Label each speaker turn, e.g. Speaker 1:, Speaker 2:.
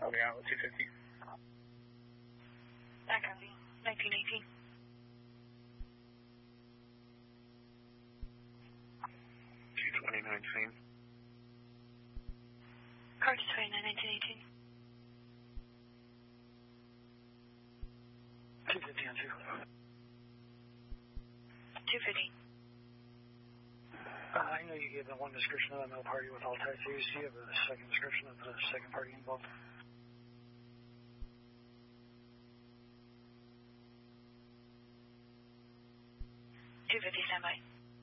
Speaker 1: Help me out with 250.
Speaker 2: I copy. 1918. Car to 29, 1918.
Speaker 3: 250 on 2.
Speaker 2: 250.
Speaker 3: I know you gave the one description of the no party with all tattoos. Do you have a second description of the second party involved?
Speaker 2: $250 standby.